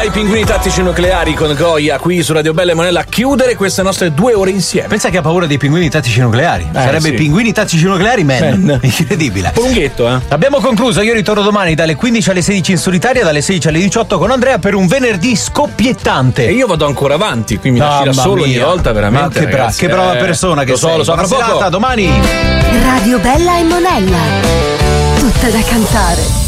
i pinguini tattici nucleari con Goia qui su Radio Bella e Monella a chiudere queste nostre 2 ore insieme. Pensa che ha paura dei pinguini tattici nucleari. Sarebbe sì. Pinguini tattici nucleari man. Incredibile. Lunghetto, eh. Abbiamo concluso, io ritorno domani dalle 15 alle 16 in solitaria, dalle 16 alle 18 con Andrea per un venerdì scoppiettante. E io vado ancora avanti, qui mi lasci da solo ogni volta, veramente. Ma che brava persona che lo so, sei. lo so, Buona tra poco. serata, domani. Radio Bella e Monella. Tutta da cantare.